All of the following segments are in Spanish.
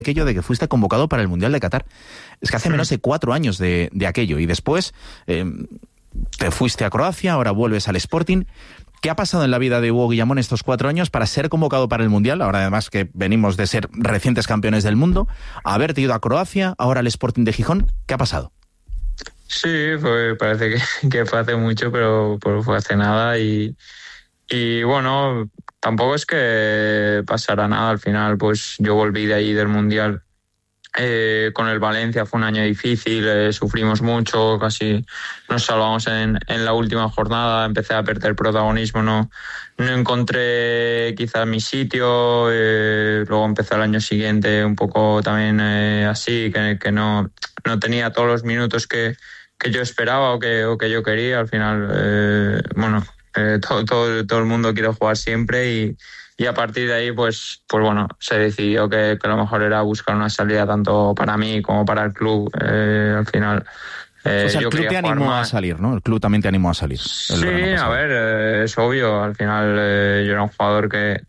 aquello de que fuiste convocado para el Mundial de Qatar. Es que hace menos de 4 años de aquello, y después te fuiste a Croacia, ahora vuelves al Sporting. ¿Qué ha pasado en la vida de Hugo Guillamón estos 4 años para ser convocado para el Mundial? Ahora además que venimos de ser recientes campeones del mundo, haberte ido a Croacia, ahora al Sporting de Gijón. ¿Qué ha pasado? Sí, parece que fue hace mucho, pero fue hace nada y bueno, tampoco es que pasara nada. Al final, pues yo volví de ahí del Mundial con el Valencia. Fue un año difícil, sufrimos mucho, casi nos salvamos en la última jornada. Empecé a perder protagonismo, no encontré quizás mi sitio. Luego empecé el año siguiente un poco también así, que no tenía todos los minutos que yo esperaba o que yo quería. Al final, todo el mundo quiere jugar siempre y a partir de ahí pues bueno, se decidió que lo mejor era buscar una salida tanto para mí como para el club. Al final o sea, el club te animó a salir, ¿no? El club también te animó a salir. Sí, a ver, es obvio. Al final yo era un jugador que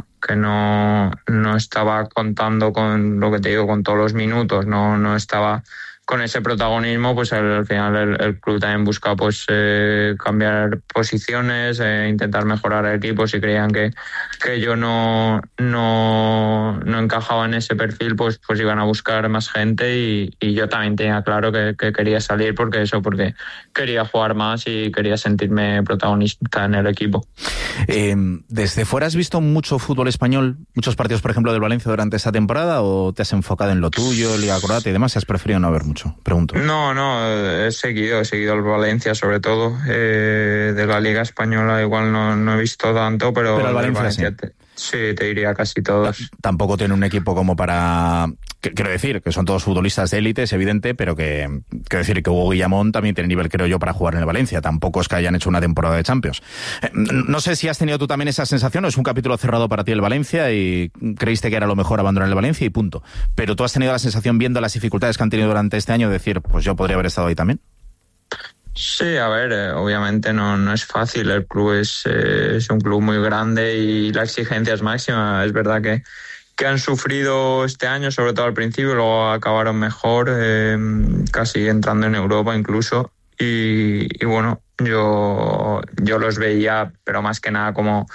no estaba contando con lo que te digo, con todos los minutos, no estaba con ese protagonismo. Pues al final el club también busca pues cambiar posiciones, intentar mejorar el equipo. Si creían que yo no encajaba en ese perfil, pues iban a buscar más gente y yo también tenía claro que quería salir porque quería jugar más y quería sentirme protagonista en el equipo. ¿Desde fuera has visto mucho fútbol español, muchos partidos, por ejemplo, del Valencia durante esta temporada, o te has enfocado en lo tuyo, Liga Croata y demás, y has preferido no ver mucho? Pregunto. No, he seguido el Valencia sobre todo. De la Liga Española igual no he visto tanto, pero el Valencia sí, te diría casi todos. Tampoco tiene un equipo como para... Quiero decir, que son todos futbolistas de élite, es evidente, pero quiero decir que Hugo Guillamón también tiene nivel, creo yo, para jugar en el Valencia. Tampoco es que hayan hecho una temporada de Champions. No sé si has tenido tú también esa sensación, o es un capítulo cerrado para ti el Valencia y creíste que era lo mejor abandonar el Valencia y punto. Pero tú has tenido la sensación, viendo las dificultades que han tenido durante este año, de decir, pues yo podría haber estado ahí también. Sí, a ver, obviamente no es fácil. El club es un club muy grande y la exigencia es máxima. Es verdad que han sufrido este año, sobre todo al principio, luego acabaron mejor, casi entrando en Europa incluso. Y bueno, yo los veía, pero más que nada como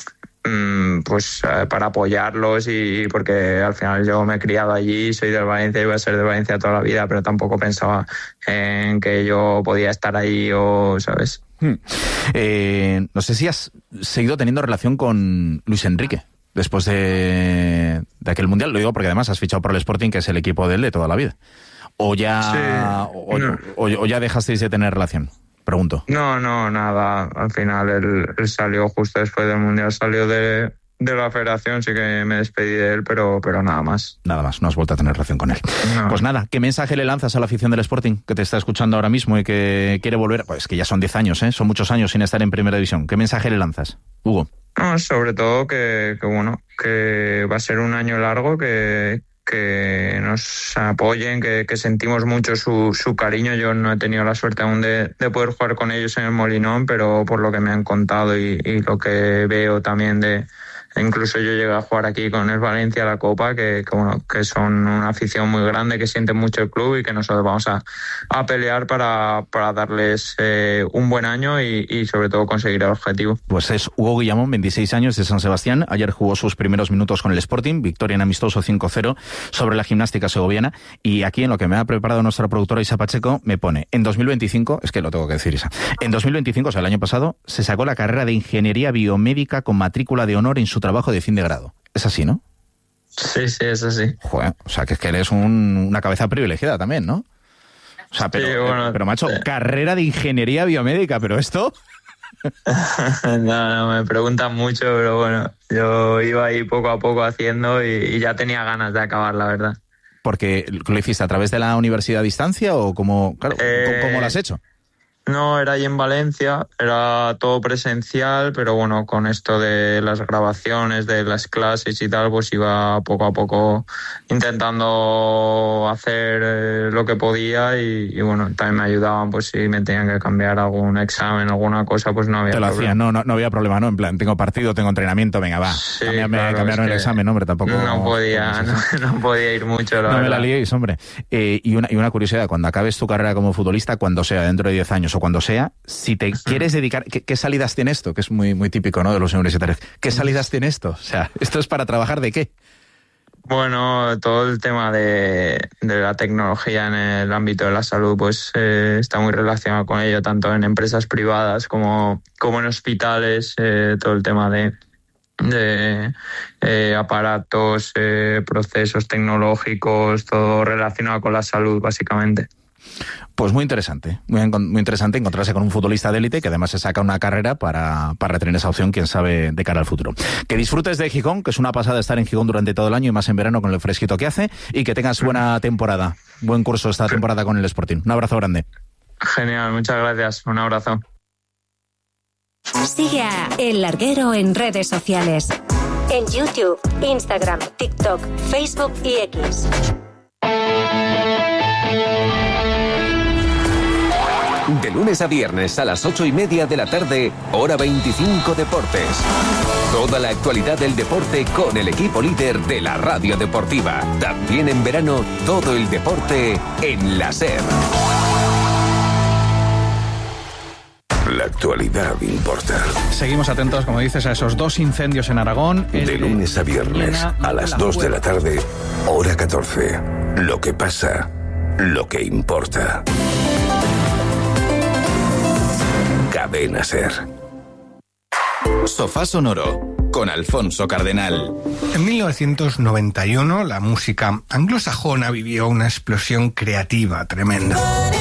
para apoyarlos, y porque al final yo me he criado allí, soy del Valencia y voy a ser del Valencia toda la vida, pero tampoco pensaba en que yo podía estar ahí, ¿sabes? No sé si has seguido teniendo relación con Luis Enrique después de aquel Mundial. Lo digo porque además has fichado por el Sporting, que es el equipo de él de toda la vida. ¿O ya, sí, o ya dejasteis de tener relación? Pregunto. No, nada. Al final él salió justo después del Mundial, salió de la federación, sí que me despedí de él, pero nada más. Nada más, no has vuelto a tener relación con él. No. Pues nada, ¿qué mensaje le lanzas a la afición del Sporting, que te está escuchando ahora mismo y que quiere volver? Pues que ya son 10 años, son muchos años sin estar en Primera División. ¿Qué mensaje le lanzas, Hugo? No, sobre todo que va a ser un año largo, que nos apoyen, que sentimos mucho su cariño. Yo no he tenido la suerte aún de poder jugar con ellos en el Molinón, pero por lo que me han contado y lo que veo también incluso yo llegué a jugar aquí con el Valencia la Copa, que son una afición muy grande, que sienten mucho el club y que nosotros vamos a pelear para darles un buen año y sobre todo conseguir el objetivo. Pues es Hugo Guillamón, 26 años, de San Sebastián. Ayer jugó sus primeros minutos con el Sporting, victoria en amistoso 5-0 sobre la Gimnástica Segoviana. Y aquí, en lo que me ha preparado nuestra productora Isa Pacheco, me pone, en 2025, es que lo tengo que decir, Isa, en 2025, o sea, el año pasado, se sacó la carrera de Ingeniería Biomédica con matrícula de honor en su trabajo de fin de grado. Es así, ¿no? Sí, es así. Joder, o sea, que es que eres una cabeza privilegiada también, ¿no? O sea, pero macho, carrera de Ingeniería Biomédica, pero esto... No, me preguntan mucho, pero bueno, yo iba ahí poco a poco haciendo y ya tenía ganas de acabar, la verdad. ¿Porque lo hiciste a través de la universidad a distancia o cómo lo has hecho? No, era ahí en Valencia, era todo presencial, pero bueno, con esto de las grabaciones, de las clases y tal, pues iba poco a poco intentando hacer lo que podía y bueno, también me ayudaban, pues si me tenían que cambiar algún examen, alguna cosa, pues no había Te lo problema. hacían, no había problema, ¿no? En plan, tengo partido, tengo entrenamiento, venga, va, Sí, cambiaron es el que examen, hombre, tampoco... No podía, no podía ir mucho, la No verdad. me la liéis, hombre. Y una curiosidad, cuando acabes tu carrera como futbolista, cuando sea, dentro de 10 años o cuando sea, si te quieres dedicar... ¿Qué salidas tiene esto? Que es muy, muy típico, ¿no?, de los universitarios. ¿Qué salidas tiene esto? O sea, ¿esto es para trabajar de qué? Bueno, todo el tema de la tecnología en el ámbito de la salud pues está muy relacionado con ello, tanto en empresas privadas como en hospitales, todo el tema de aparatos, procesos tecnológicos, todo relacionado con la salud, básicamente. Pues muy interesante, muy interesante encontrarse con un futbolista de élite que además se saca una carrera para tener esa opción, quién sabe, de cara al futuro. Que disfrutes de Gijón, que es una pasada estar en Gijón durante todo el año y más en verano con el fresquito que hace, y que tengas buena temporada, buen curso esta temporada con el Sporting. Un abrazo grande. Genial, muchas gracias, un abrazo. Sigue a El Larguero en redes sociales. En YouTube, Instagram, TikTok, Facebook y X. De lunes a viernes a las 8:30 de la tarde, Hora 25 Deportes. Toda la actualidad del deporte con el equipo líder de la radio deportiva. También en verano, todo el deporte en la SER. La actualidad importa. Seguimos atentos, como dices, a esos 2 incendios en Aragón. De lunes a viernes a las 2 de la tarde, Hora 14. Lo que pasa, lo que importa. Cadena SER. Sofá Sonoro, con Alfonso Cardenal. En 1991, la música anglosajona vivió una explosión creativa tremenda.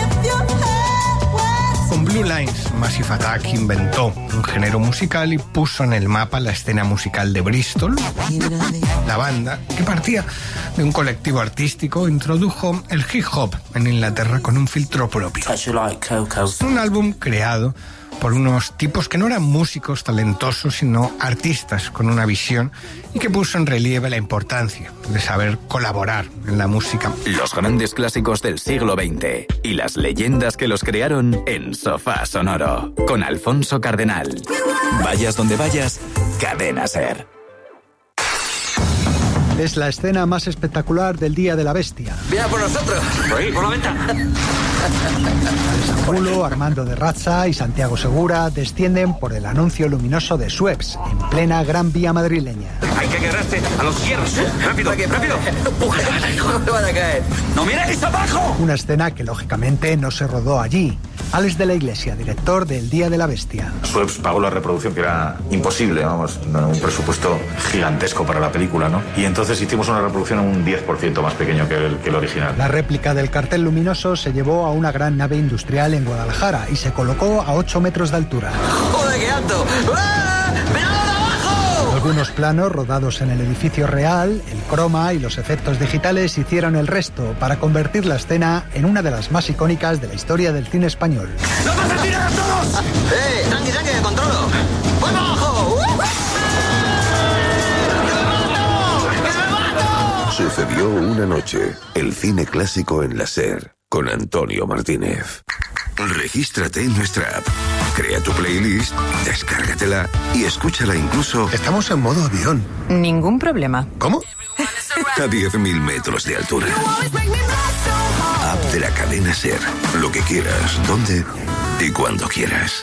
Con Blue Lines, Massive Attack inventó un género musical y puso en el mapa la escena musical de Bristol. La banda, que partía de un colectivo artístico, introdujo el hip hop en Inglaterra con un filtro propio. Un álbum creado por unos tipos que no eran músicos talentosos, sino artistas con una visión, y que puso en relieve la importancia de saber colaborar en la música. Los grandes clásicos del siglo XX y las leyendas que los crearon en Sofá Sonoro, con Alfonso Cardenal. Vayas donde vayas, Cadena SER. Es la escena más espectacular del Día de la Bestia. ¡Viene por nosotros! ¡Por la venta! Julio, Armando de Razza y Santiago Segura descienden por el anuncio luminoso de Suez, en plena Gran Vía madrileña. Hay que agarrarse a los hierros. ¡Rápido! ¡Rápido! ¡No me van a caer! ¡No miréis abajo! Una escena que lógicamente no se rodó allí. Alex de la Iglesia, director del Día de la Bestia. Suez pagó la reproducción, que era imposible, vamos, un presupuesto gigantesco para la película, ¿no? Y entonces hicimos una reproducción un 10% más pequeño que el original. La réplica del cartel luminoso se llevó a una gran nave industrial en Guadalajara y se colocó a 8 metros de altura. ¡Joder, qué alto! Algunos planos rodados en el edificio real, el croma y los efectos digitales hicieron el resto para convertir la escena en una de las más icónicas de la historia del cine español. ¡Nos vas a tirar a todos! Tranqui, que controlo. ¡Voy para abajo! Sucedió una noche, el cine clásico en la SER, con Antonio Martínez. Regístrate en nuestra app, crea tu playlist, descárgatela y escúchala incluso... Estamos en modo avión. Ningún problema. ¿Cómo? A 10.000 metros de altura. App de la cadena SER. Lo que quieras, donde y cuando quieras.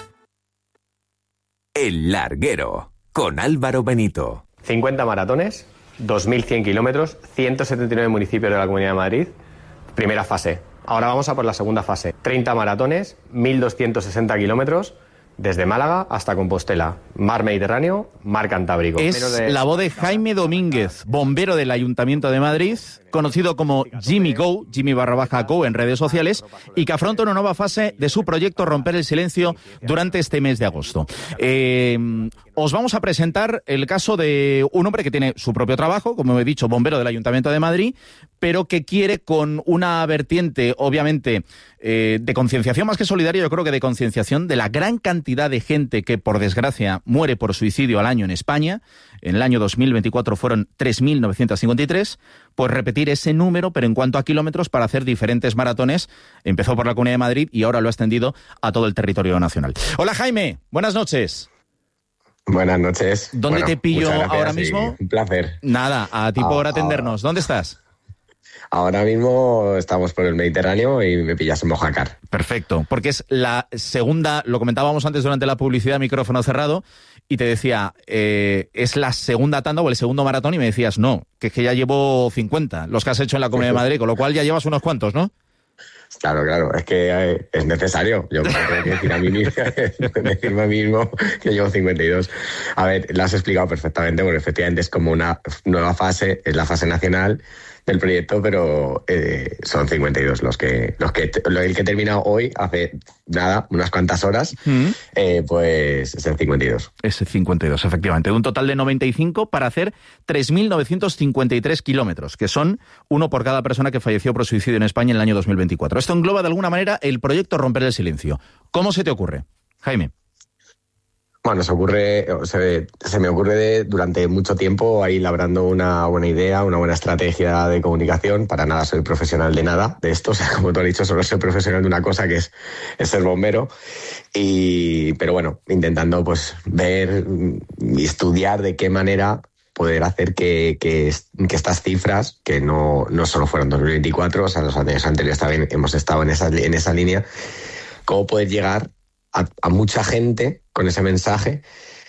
El Larguero, con Álvaro Benito. 50 maratones, 2.100 kilómetros, 179 municipios de la Comunidad de Madrid. Primera fase. Ahora vamos a por la segunda fase. 30 maratones, 1.260 kilómetros, desde Málaga hasta Compostela. Mar Mediterráneo, Mar Cantábrico. Es la voz de Jaime Domínguez, bombero del Ayuntamiento de Madrid, conocido como Jimmy Go, Jimmy_Go en redes sociales, y que afronta una nueva fase de su proyecto Romper el Silencio durante este mes de agosto. Os vamos a presentar el caso de un hombre que tiene su propio trabajo, como he dicho, bombero del Ayuntamiento de Madrid, pero que quiere con una vertiente, obviamente, de concienciación más que solidaria, yo creo que de concienciación de la gran cantidad de gente que, por desgracia, muere por suicidio al año en España. En el año 2024 fueron 3.953, pues repetir ese número, pero en cuanto a kilómetros, para hacer diferentes maratones. Empezó por la Comunidad de Madrid y ahora lo ha extendido a todo el territorio nacional. Hola, Jaime, buenas noches. Buenas noches. ¿Dónde te pillo ahora mismo? Un placer. Nada, a ti por atendernos. ¿Dónde estás? Ahora mismo estamos por el Mediterráneo y me pillas en Mojácar. Perfecto, porque es la segunda, lo comentábamos antes durante la publicidad, micrófono cerrado, y te decía, es la segunda tanda o el segundo maratón, y me decías, no, que es que ya llevo 50, los que has hecho en la Comunidad de Madrid, con lo cual ya llevas unos cuantos, ¿no? Claro, es que es necesario. Yo me tengo que decirme a mí mismo que llevo 52. A ver, lo has explicado perfectamente, porque efectivamente es como una nueva fase, es la fase nacional del proyecto, pero son 52 el que he terminado hoy, hace nada, unas cuantas horas, pues es el 52. Es el 52, efectivamente. De un total de 95 para hacer 3.953 kilómetros, que son uno por cada persona que falleció por suicidio en España en el año 2024. Esto engloba de alguna manera el proyecto Romper el Silencio. ¿Cómo se te ocurre, Jaime? Bueno, se me ocurre durante mucho tiempo ahí labrando una buena idea, una buena estrategia de comunicación. Para nada soy profesional de nada de esto, o sea, como tú has dicho, solo soy profesional de una cosa que es ser bombero. Pero bueno, intentando pues ver y estudiar de qué manera poder hacer que estas cifras, que no solo fueron 2024, o sea, los años anteriores también hemos estado en esa línea, cómo poder llegar a mucha gente con ese mensaje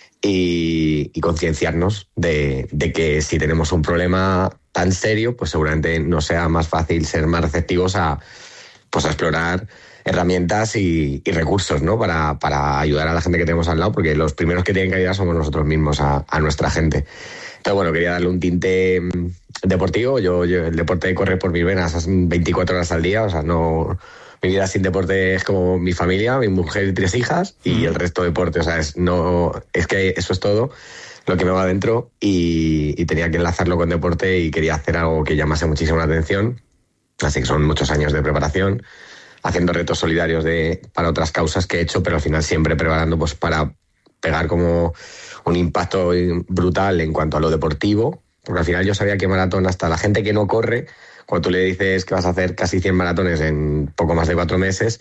y concienciarnos de que si tenemos un problema tan serio, pues seguramente nos sea más fácil ser más receptivos a explorar herramientas y recursos, ¿no? Para ayudar a la gente que tenemos al lado, porque los primeros que tienen que ayudar somos nosotros mismos a nuestra gente. Entonces, bueno, quería darle un tinte deportivo. Yo el deporte corre por mis venas 24 horas al día, o sea, no... Mi vida sin deporte es como mi familia, mi mujer y 3 hijas, y el resto deporte, o sea, es que eso es todo lo que me va adentro, y tenía que enlazarlo con deporte y quería hacer algo que llamase muchísimo la atención. Así que son muchos años de preparación, haciendo retos solidarios para otras causas que he hecho, pero al final siempre preparando pues para pegar como un impacto brutal en cuanto a lo deportivo, porque al final yo sabía que maratón, hasta la gente que no corre, cuando tú le dices que vas a hacer casi 100 maratones en poco más de 4 meses,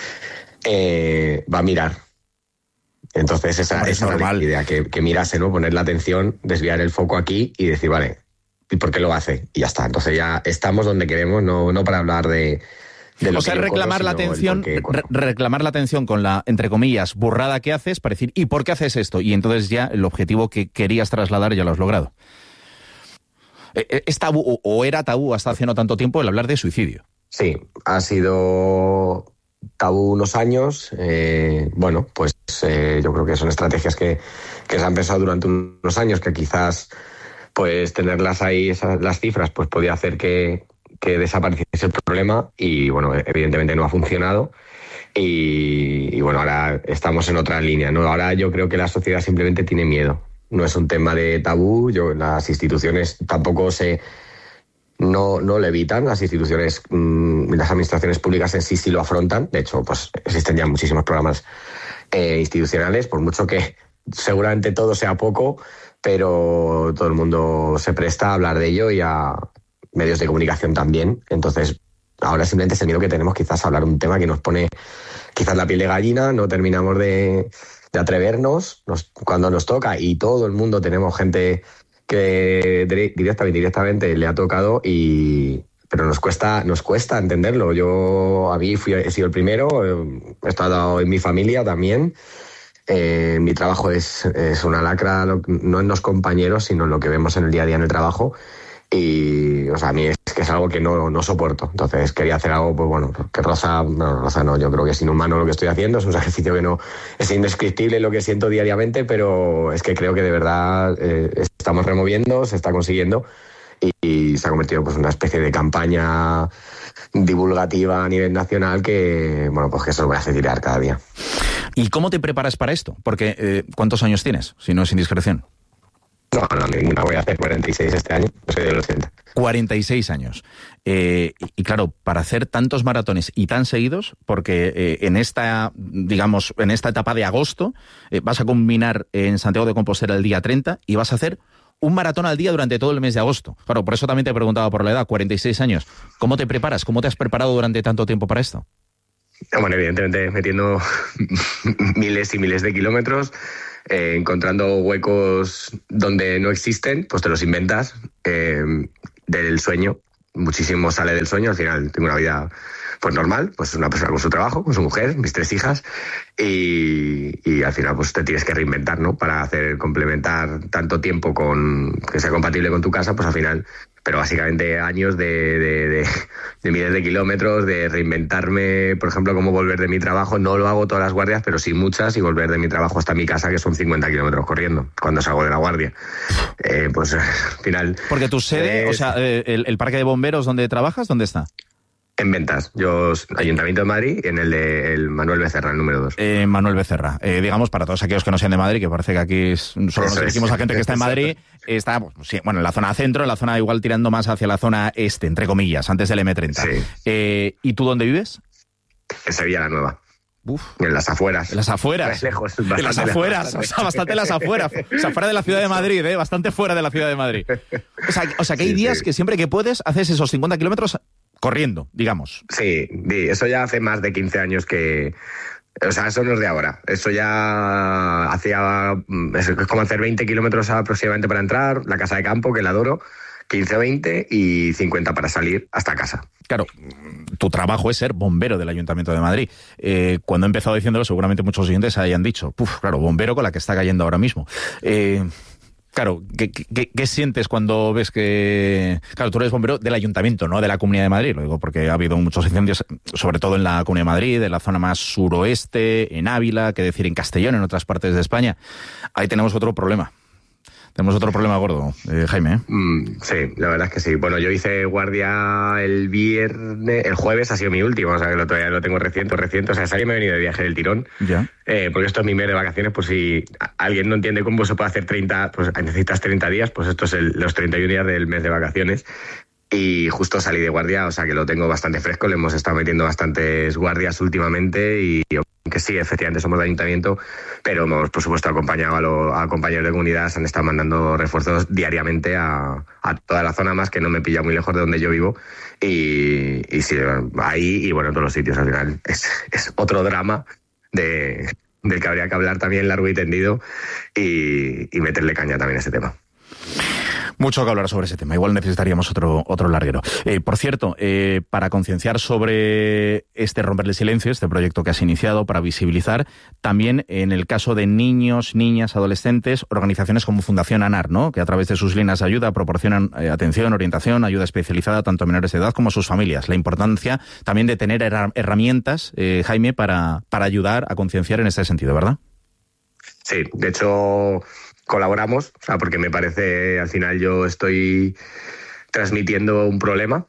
va a mirar. Entonces esa era la idea, que mirase, ¿no? Poner la atención, desviar el foco aquí y decir, vale, ¿y por qué lo hace? Y ya está. Entonces ya estamos donde queremos, no para hablar de lo o sea, reclamar la atención con la, entre comillas, burrada que haces, para decir, ¿y por qué haces esto? Y entonces ya el objetivo que querías trasladar ya lo has logrado. ¿Es tabú o era tabú hasta hace no tanto tiempo el hablar de suicidio? Sí, ha sido tabú unos años. Bueno, pues yo creo que son estrategias que se han pensado durante unos años, que quizás pues tenerlas ahí, las cifras, pues podía hacer que desapareciese el problema, y bueno, evidentemente no ha funcionado. Y bueno, ahora estamos en otra línea, ¿no? Ahora yo creo que la sociedad simplemente tiene miedo. No es un tema de tabú, las instituciones tampoco no lo evitan, las instituciones, las administraciones públicas en sí lo afrontan. De hecho, pues existen ya muchísimos programas institucionales, por mucho que seguramente todo sea poco, pero todo el mundo se presta a hablar de ello, y a medios de comunicación también. Entonces, ahora simplemente es el miedo que tenemos quizás a hablar un tema que nos pone quizás la piel de gallina, no terminamos de atrevernos cuando nos toca, y todo el mundo tenemos gente que directamente le ha tocado, pero nos cuesta entenderlo. A mí he sido el primero, he estado en mi familia también. Mi trabajo es una lacra, no en los compañeros, sino en lo que vemos en el día a día en el trabajo. Y, o sea, a mí es que es algo que no soporto. Entonces quería hacer algo, pues bueno, que roza no, yo creo que es inhumano lo que estoy haciendo, es un sacrificio que no es indescriptible lo que siento diariamente, pero es que creo que de verdad estamos removiendo, se está consiguiendo, y se ha convertido pues en una especie de campaña divulgativa a nivel nacional que, bueno, pues que eso lo voy a hacer tirar cada día. ¿Y cómo te preparas para esto? Porque, ¿cuántos años tienes, si no es indiscreción? No, ninguna. Voy a hacer 46 este año. Soy del 80. 46 años. Y claro, para hacer tantos maratones y tan seguidos, porque en esta etapa de agosto vas a combinar en Santiago de Compostela el día 30 y vas a hacer un maratón al día durante todo el mes de agosto. Claro, por eso también te he preguntado por la edad, 46 años. ¿Cómo te preparas? ¿Cómo te has preparado durante tanto tiempo para esto? Bueno, evidentemente metiendo miles y miles de kilómetros, encontrando huecos donde no existen, pues te los inventas. Del sueño, muchísimo sale del sueño. Al final tengo una vida pues normal, pues una persona con su trabajo, con su mujer, mis 3 hijas, y al final pues te tienes que reinventar, ¿no? Para complementar tanto tiempo que sea compatible con tu casa, pues al final, pero básicamente años de miles de kilómetros, de reinventarme, por ejemplo, cómo volver de mi trabajo. No lo hago todas las guardias, pero sí muchas, y volver de mi trabajo hasta mi casa, que son 50 kilómetros corriendo, cuando salgo de la guardia. Pues al final... Porque tu sede, o sea, el parque de bomberos donde trabajas, ¿dónde está? En Ventas. Yo, Ayuntamiento de Madrid, en el de Manuel Becerra, el número 2. Manuel Becerra. Digamos, para todos aquellos que no sean de Madrid, que parece que aquí solo nos dirigimos a gente que está en Madrid, está, sí, bueno, en la zona centro, en la zona igual tirando más hacia la zona este, entre comillas, antes del M30. Sí. ¿Y tú dónde vives? En Sevilla la Nueva. Uf. En las afueras. En las afueras. Es lejos. En las afueras. O sea, bastante en las afueras. O sea, fuera de la ciudad de Madrid, bastante fuera de la ciudad de Madrid. O sea que hay días que siempre que puedes haces esos 50 kilómetros corriendo, digamos. Sí, eso ya hace más de 15 años que... O sea, eso no es de ahora. Eso ya hacía... Es como hacer 20 kilómetros aproximadamente para entrar, la casa de campo, que la adoro, 15 o 20 y 50 para salir hasta casa. Claro, tu trabajo es ser bombero del Ayuntamiento de Madrid. Cuando he empezado diciéndolo, seguramente muchos oyentes hayan dicho, claro, bombero con la que está cayendo ahora mismo. Claro, ¿qué sientes cuando ves que... Claro, tú eres bombero del Ayuntamiento, no de la Comunidad de Madrid, lo digo porque ha habido muchos incendios, sobre todo en la Comunidad de Madrid, en la zona más suroeste, en Ávila, que decir en Castellón, en otras partes de España. Ahí tenemos otro problema. Tenemos otro problema gordo, Jaime. Sí, la verdad es que sí. Bueno, yo hice guardia el jueves ha sido mi último, o sea que todavía lo tengo reciente. O sea, me he venido de viaje del tirón. Ya. Porque esto es mi mes de vacaciones, por si alguien no entiende cómo se puede hacer 30, pues necesitas 30 días, pues esto es los 31 días del mes de vacaciones. Y justo salí de guardia, o sea que lo tengo bastante fresco, le hemos estado metiendo bastantes guardias últimamente y que sí, efectivamente somos de ayuntamiento, pero hemos por supuesto acompañado a compañeros de comunidad, se han estado mandando refuerzos diariamente a toda la zona, más que no me pilla muy lejos de donde yo vivo y sí, ahí y bueno, en todos los sitios al final es otro drama del que habría que hablar también largo y tendido y meterle caña también a ese tema. Mucho que hablar sobre ese tema. Igual necesitaríamos otro larguero. Por cierto, para concienciar sobre este Romper el Silencio, este proyecto que has iniciado para visibilizar, también en el caso de niños, niñas, adolescentes, organizaciones como Fundación ANAR, ¿no? Que a través de sus líneas de ayuda proporcionan atención, orientación, ayuda especializada tanto a menores de edad como a sus familias. La importancia también de tener herramientas, Jaime, para ayudar a concienciar en este sentido, ¿verdad? Sí, de hecho... colaboramos, o sea, porque me parece, al final yo estoy transmitiendo un problema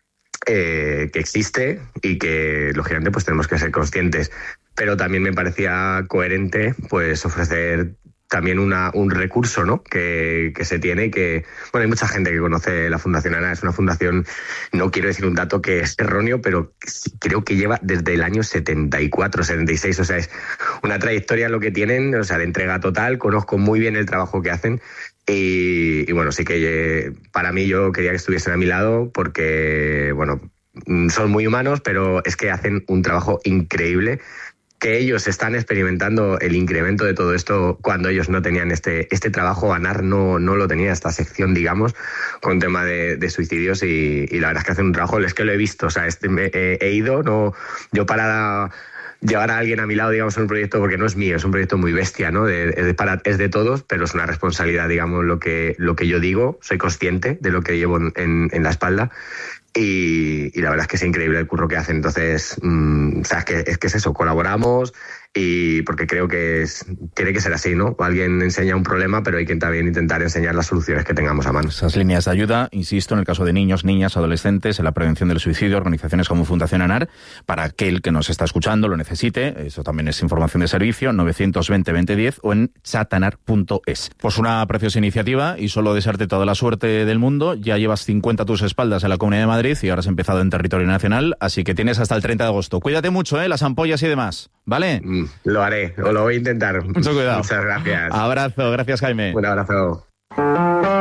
que existe y que, lógicamente, pues tenemos que ser conscientes. Pero también me parecía coherente, pues, ofrecer también un recurso, ¿no? que se tiene, que bueno, hay mucha gente que conoce la Fundación ANAR, es una fundación, no quiero decir un dato que es erróneo, pero creo que lleva desde el año 74, 76, o sea, es una trayectoria lo que tienen, o sea, de entrega total, conozco muy bien el trabajo que hacen y bueno, sí que para mí yo quería que estuviesen a mi lado porque, bueno, son muy humanos, pero es que hacen un trabajo increíble, que ellos están experimentando el incremento de todo esto cuando ellos no tenían este trabajo. ANAR no lo tenía, esta sección, digamos, con tema de suicidios y la verdad es que hacen un trabajo, es que lo he visto, o sea, he ido, no, yo para llevar a alguien a mi lado, digamos, en un proyecto, porque no es mío, es un proyecto muy bestia, ¿no? Es de todos, pero es una responsabilidad, digamos, lo que yo digo, soy consciente de lo que llevo en la espalda. Y la verdad es que es increíble el curro que hacen. Entonces, o sea, es que es eso, colaboramos y porque creo que tiene que ser así, ¿no? Alguien enseña un problema, pero hay que también intentar enseñar las soluciones que tengamos a mano. Esas líneas de ayuda, insisto, en el caso de niños, niñas, adolescentes, en la prevención del suicidio, organizaciones como Fundación ANAR, para aquel que nos está escuchando, lo necesite, eso también es información de servicio, 920-2010 o en chatanar.es. Pues una preciosa iniciativa y solo desearte toda la suerte del mundo. Ya llevas 50 a tus espaldas en la Comunidad de Madrid y ahora has empezado en territorio nacional, así que tienes hasta el 30 de agosto. Cuídate mucho, las ampollas y demás, ¿vale? Lo haré, o lo voy a intentar. Mucho cuidado. Muchas gracias. Abrazo, gracias Jaime. Un abrazo.